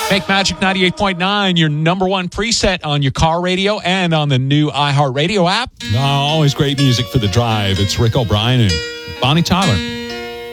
Make Magic 98.9 your number one preset on your car radio and on the new iHeartRadio app. Always great music for the drive. It's Rick O'Brien and Bonnie Tyler.